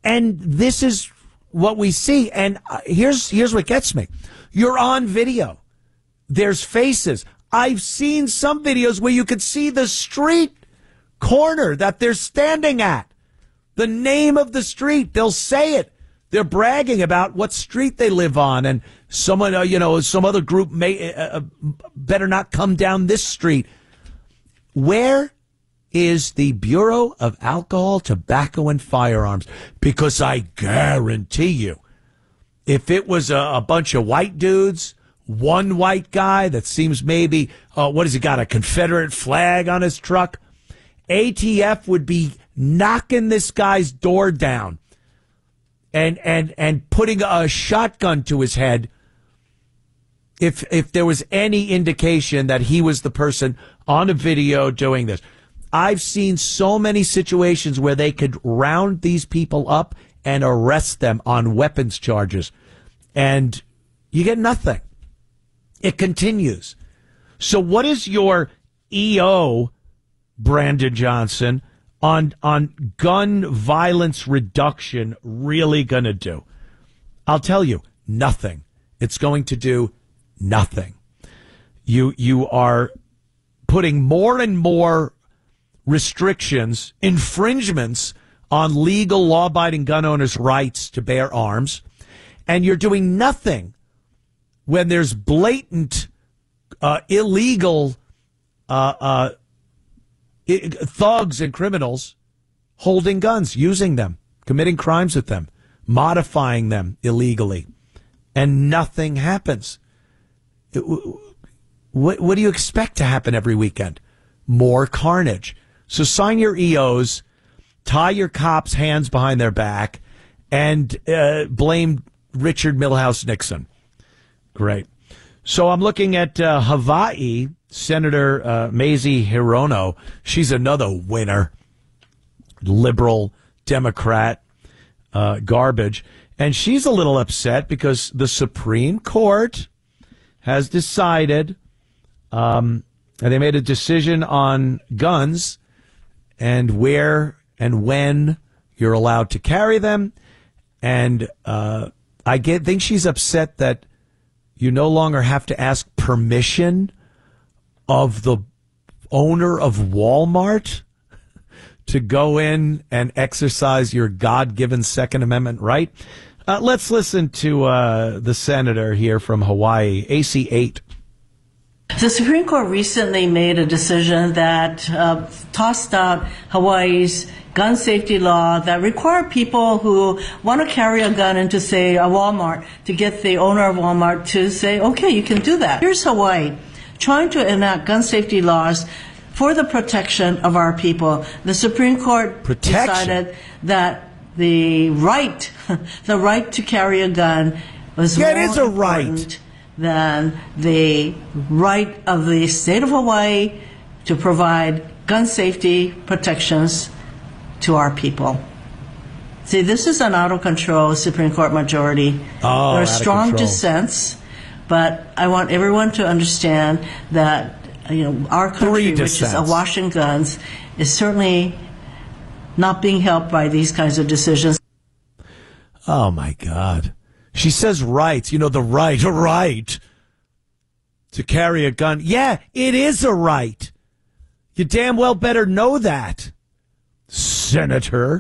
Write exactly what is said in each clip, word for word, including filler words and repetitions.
And this is what we see. And uh, here's here's what gets me. You're on video. There's faces. I've seen some videos where you could see the street corner that they're standing at. The name of the street. They'll say it. They're bragging about what street they live on. And someone, uh, you know, some other group may uh, better not come down this street. Where is the Bureau of Alcohol, Tobacco, and Firearms? Because I guarantee you, if it was a, a bunch of white dudes, one white guy that seems maybe, uh, what has he got, a Confederate flag on his truck? A T F would be knocking this guy's door down and and and putting a shotgun to his head if if there was any indication that he was the person on a video doing this. I've seen so many situations where they could round these people up and arrest them on weapons charges, and you get nothing. It continues. So what is your E O, Brandon Johnson, on on gun violence reduction really going to do? I'll tell you, nothing. It's going to do nothing. You you are putting more and more restrictions, infringements on legal, law-abiding gun owners' rights to bear arms, and you're doing nothing when there's blatant, uh, illegal uh, uh, I- thugs and criminals holding guns, using them, committing crimes with them, modifying them illegally, and nothing happens. It, what, what do you expect to happen every weekend? More carnage. So sign your E Os, tie your cops' hands behind their back, and uh, blame Richard Milhouse Nixon. Great. So I'm looking at uh, Hawaii, Senator uh, Mazie Hirono. She's another winner, liberal, Democrat, uh, garbage. And she's a little upset because the Supreme Court has decided, um, and they made a decision on guns and where and when you're allowed to carry them. And uh, I get, think she's upset that you no longer have to ask permission of the owner of Walmart to go in and exercise your God-given Second Amendment right. Uh, let's listen to uh, the senator here from Hawaii, A C eight. The Supreme Court recently made a decision that uh, tossed out Hawaii's gun safety law that required people who want to carry a gun into, say, a Walmart to get the owner of Walmart to say, okay, you can do that. Here's Hawaii trying to enact gun safety laws for the protection of our people. The Supreme Court Protection. decided that the right, the right to carry a gun was Yeah, more it is a right. important than the right of the state of Hawaii to provide gun safety protections to our people. See, this is an out-of-control Supreme Court majority. Oh, there are out of strong control. dissents, but I want everyone to understand that, you know, our country, Three which is dissents. awash in guns, is certainly not being helped by these kinds of decisions. Oh, my God. She says rights, you know, the right, a right to carry a gun. Yeah, it is a right. You damn well better know that, Senator.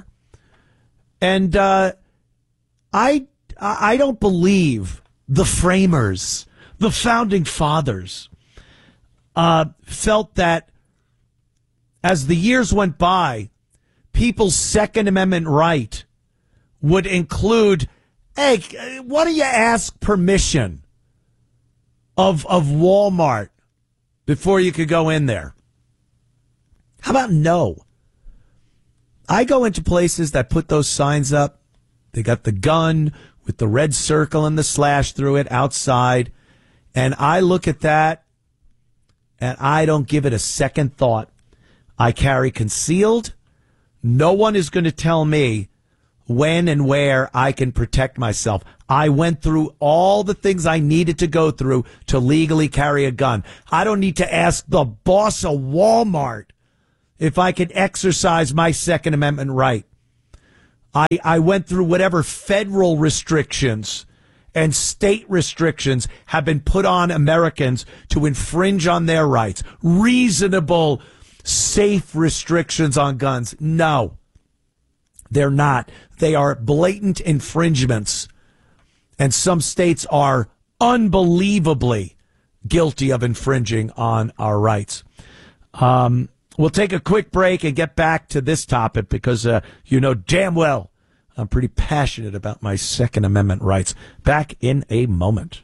And uh, I, I don't believe the framers, the founding fathers, uh, felt that as the years went by, people's Second Amendment right would include, hey, why don't you ask permission of of Walmart before you could go in there? How about no? I go into places that put those signs up. They got the gun with the red circle and the slash through it outside. And I look at that and I don't give it a second thought. I carry concealed. No one is going to tell me when and where I can protect myself. I went through all the things I needed to go through to legally carry a gun. I don't need to ask the boss of Walmart if I can exercise my Second Amendment right. I, I went through whatever federal restrictions and state restrictions have been put on Americans to infringe on their rights. Reasonable, safe restrictions on guns. No, they're not. They are blatant infringements. And some states are unbelievably guilty of infringing on our rights. Um, we'll take a quick break and get back to this topic because uh, you know damn well I'm pretty passionate about my Second Amendment rights. Back in a moment.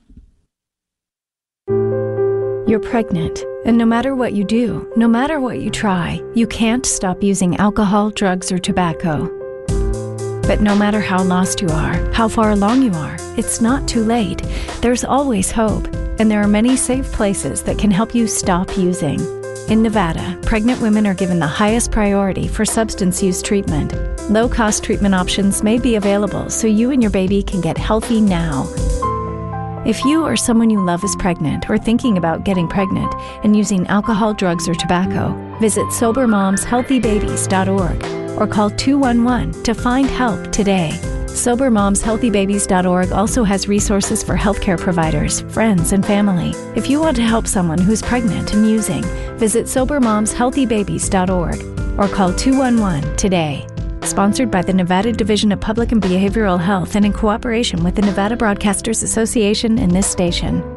You're pregnant, and no matter what you do, no matter what you try, you can't stop using alcohol, drugs, or tobacco. But no matter how lost you are, how far along you are, it's not too late. There's always hope, and there are many safe places that can help you stop using. In Nevada, pregnant women are given the highest priority for substance use treatment. Low-cost treatment options may be available so you and your baby can get healthy now. If you or someone you love is pregnant or thinking about getting pregnant and using alcohol, drugs, or tobacco, visit sober moms healthy babies dot org or call two one one to find help today. sober moms healthy babies dot org also has resources for healthcare providers, friends, and family. If you want to help someone who's pregnant and using, visit sober moms healthy babies dot org or call two one one today. Sponsored by the Nevada Division of Public and Behavioral Health and in cooperation with the Nevada Broadcasters Association and this station.